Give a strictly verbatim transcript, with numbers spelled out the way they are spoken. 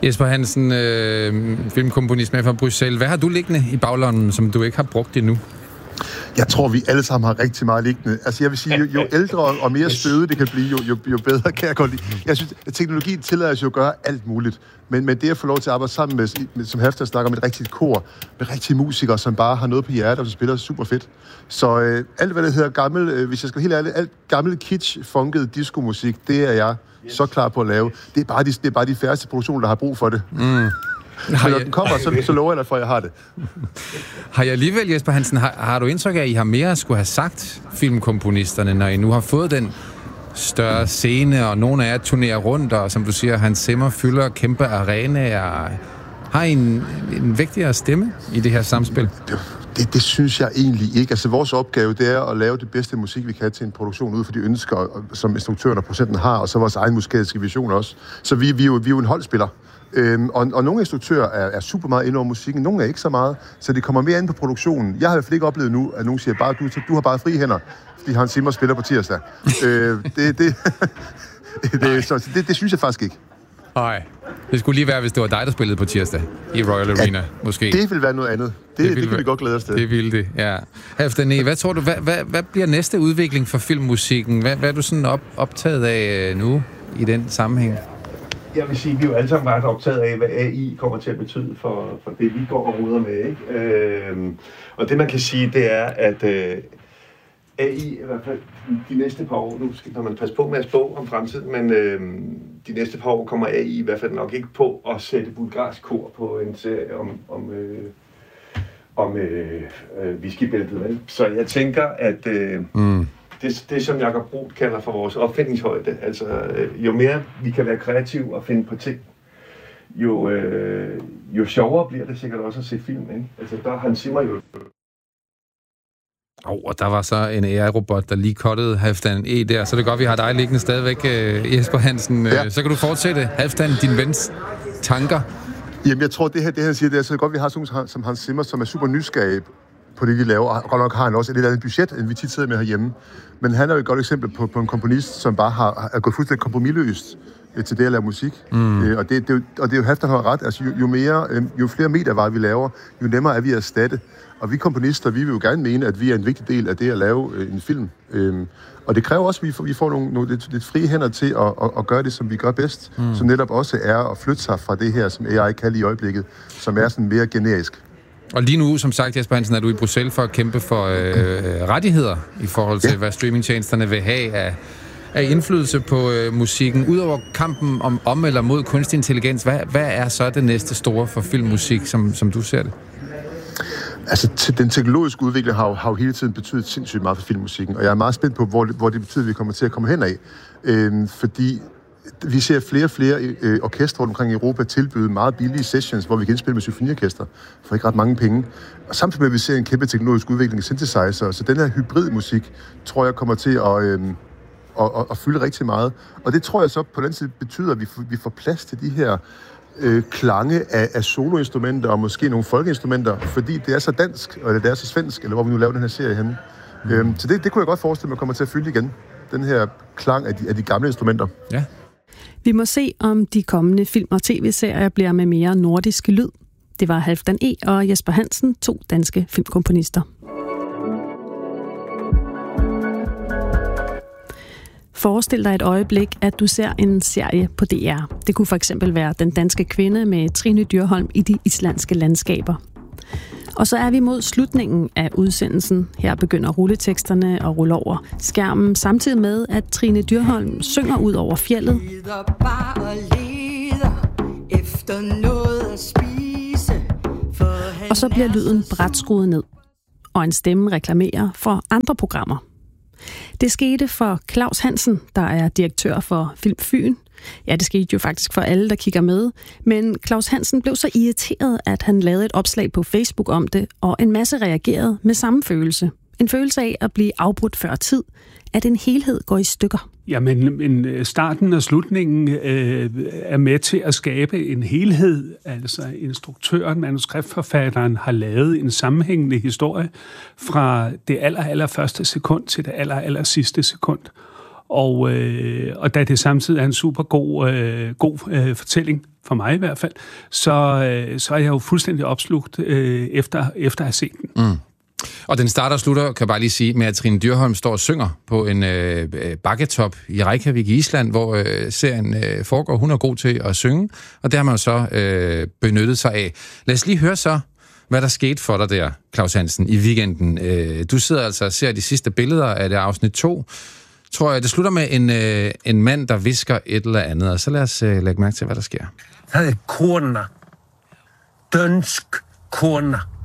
Jesper Hansen, øh, filmkomponist med fra Bruxelles. Hvad har du liggende i baglommen, som du ikke har brugt endnu? Jeg tror, vi alle sammen har rigtig meget liggende. Altså, jeg vil sige, jo, jo ældre og mere støde det kan blive, jo, jo, jo bedre kan jeg godt lide. Jeg synes, at teknologien tillader os jo at gøre alt muligt. Men, men det at få lov til at arbejde sammen med, med som Halfdan snakker om, et rigtigt kor, med rigtige musikere, som bare har noget på hjertet, og som spiller super fedt. Så øh, alt, hvad det hedder gammel, øh, hvis jeg skal helt ærligt, alt gammel kitsch, funket diskomusik, det er jeg yes. så klar på at lave. Det er bare de, det er bare de færreste produktioner, der har brug for det. Mm. Har når den kommer, så, så lover jeg dig for, at jeg har det. Har jeg alligevel, Jesper Hansen, har, har du indtryk af, at I har mere at skulle have sagt, filmkomponisterne, når I nu har fået den større scene, og nogle af jer turnerer rundt, og som du siger, Hans Zimmer fylder kæmpe arenaer. Har I en, en vigtigere stemme i det her samspil? Det, det, det synes jeg egentlig ikke. Altså, vores opgave, det er at lave det bedste musik, vi kan til en produktion, ud for de ønsker, som instruktøren og producenten har, og så vores egen musikalske vision også. Så vi, vi, er, jo, vi er jo en holdspiller. Øhm, og, og nogle instruktører er, er super meget inde over musikken, nogle er ikke så meget, så det kommer mere ind på produktionen. Jeg har i hvert fald ikke oplevet nu, at nogen siger, bare du, du har bare fri hænder, fordi Hans Zimmer spiller på tirsdag. øh, det, det, det, så, det, det synes jeg faktisk ikke. Nej, det skulle lige være, hvis det var dig, der spillede på tirsdag i Royal Arena, ja, måske. Det ville være noget andet. Det, det, det kan vi godt glæde os til. Det ville det, ja. Halfdan, hvad tror du, hvad, hvad, hvad bliver næste udvikling for filmmusikken? Hvad, hvad er du sådan op, optaget af nu i den sammenhæng? Jeg vil sige, at vi er jo alle sammen meget optaget af, hvad A I kommer til at betyde for, for det, vi går og ruder med. Ikke? Øhm, og det, man kan sige, det er, at øh, A I, i hvert fald de næste par år, nu skal man passe på med at spå om fremtiden, men øh, de næste par år kommer A I i hvert fald nok ikke på at sætte bulgarsk kor på en serie om, om, øh, om øh, øh, whiskybæltet. Vel? Så jeg tænker, at... Øh, mm. Det, det, som Jakob Brodt kalder for vores opfindingshøjde, altså jo mere vi kan være kreative og finde på ting, jo, øh, jo sjovere bliver det sikkert også at se film, ikke? Altså der har Hans Zimmer jo... Åh, oh, og der var så en A I-robot, der lige cuttede Halfdan E der, så det er godt, vi har dig liggende stadigvæk, Jesper Hansen. Ja. Så kan du fortsætte, Halfdan, din vens tanker. Jamen, jeg tror, det her, det han siger, det er så godt, vi har sådan som Hans Zimmer, som er super nysgerrig på det, de laver, og godt nok har han også et lidt andet budget, end vi tit sidder med herhjemme. Men han er jo et godt eksempel på, på en komponist, som bare har, er gået fuldstændig kompromisløst til det at lave musik. Mm. Øh, og, det, det, og det er jo Halfdan har ret. Altså, jo, jo, mere, øh, jo flere metervarer vi laver, jo nemmere er vi at erstatte. Og vi komponister, vi vil jo gerne mene, at vi er en vigtig del af det at lave øh, en film. Øh, og det kræver også, at vi får, vi får nogle, nogle lidt, lidt frie hænder til at, at, at gøre det, som vi gør bedst. Mm. Som netop også er at flytte sig fra det her, som A I kan i øjeblikket, som er sådan mere generisk. Og lige nu, som sagt, Jesper Hansen, er du i Bruxelles for at kæmpe for øh, rettigheder i forhold til, ja. hvad streamingtjenesterne vil have af, af indflydelse på øh, musikken. Udover kampen om, om eller mod kunstig intelligens, hvad, hvad er så det næste store for filmmusik, som, som du ser det? Altså, den teknologiske udvikling har jo, har jo hele tiden betydet sindssygt meget for filmmusikken, og jeg er meget spændt på, hvor det, hvor det betyder, at vi kommer til at komme hen af. Øhm, fordi vi ser flere og flere øh, orkestre omkring i Europa tilbyde meget billige sessions, hvor vi kan indspille med symfoniorkester for ikke ret mange penge. Og samtidig med, at vi ser en kæmpe teknologisk udvikling af synthesizer, så den her hybridmusik, tror jeg, kommer til at, øh, at, at, at fylde rigtig meget. Og det tror jeg så på den side betyder, at vi får, vi får plads til de her øh, klange af, af soloinstrumenter og måske nogle folkeinstrumenter, fordi det er så dansk, eller det er så svensk, eller hvor vi nu laver den her serie henne. Mm. Øhm, så det, det kunne jeg godt forestille mig kommer til at fylde igen. Den her klang af de, af de gamle instrumenter. Ja. Vi må se, om de kommende film- og tv-serier bliver med mere nordisk lyd. Det var Halfdan E. og Jesper Hansen, to danske filmkomponister. Forestil dig et øjeblik, at du ser en serie på D R. Det kunne for eksempel være Den danske kvinde med Trine Dyrholm i de islandske landskaber. Og så er vi mod slutningen af udsendelsen. Her begynder rulleteksterne at rulle over skærmen, samtidig med, at Trine Dyrholm synger ud over fjeldet. Og så bliver lyden brat skruet ned, og en stemme reklamerer for andre programmer. Det skete for Claus Hansen, der er direktør for Film Fyn. Ja, det skete jo faktisk for alle, der kigger med. Men Claus Hansen blev så irriteret, at han lavede et opslag på Facebook om det, og en masse reagerede med samme følelse. En følelse af at blive afbrudt før tid, at en helhed går i stykker. Jamen, men starten og slutningen øh, er med til at skabe en helhed. Altså instruktøren, manuskriptforfatteren har lavet en sammenhængende historie fra det aller, aller første sekund til det aller, aller sidste sekund. Og, øh, og da det samtidig er en super god, øh, god øh, fortælling, for mig i hvert fald, så, øh, så er jeg jo fuldstændig opslugt øh, efter, efter at have set den. Mm. Og den starter og slutter, kan jeg bare lige sige, med at Trine Dyrholm står og synger på en øh, bakketop i Reykjavik i Island, hvor øh, serien øh, foregår. Hun er god til at synge, og det har man jo så øh, benyttet sig af. Lad os lige høre så, hvad der skete for dig der, Claus Hansen, i weekenden. Øh, du sidder altså og ser de sidste billeder af det afsnit to. Tror jeg, det slutter med en, øh, en mand, der visker et eller andet, og så lad os øh, lægge mærke til, hvad der sker. Det er kona. Dansk kona.